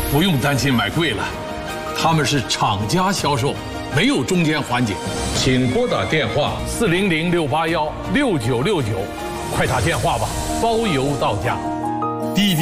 不用担心买贵了，他们是厂家销售，没有中间环节。请拨打电话400-681-6969，快打电话吧，包邮到家。